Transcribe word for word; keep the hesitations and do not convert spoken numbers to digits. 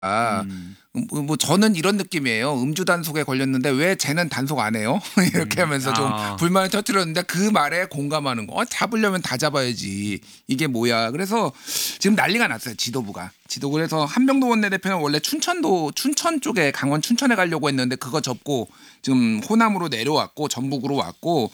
음. 뭐 뭐 저는 이런 느낌이에요. 음주 단속에 걸렸는데 왜 쟤는 단속 안 해요? 이렇게 음. 하면서 좀 아. 불만을 터뜨렸는데 그 말에 공감하는 거. 어 잡으려면 다 잡아야지. 이게 뭐야. 그래서 지금 난리가 났어요, 지도부가. 지도 그래서 한명도 원내대표는 원래 춘천도 춘천 쪽에 강원 춘천에 가려고 했는데 그거 접고 지금 호남으로 내려왔고 전북으로 왔고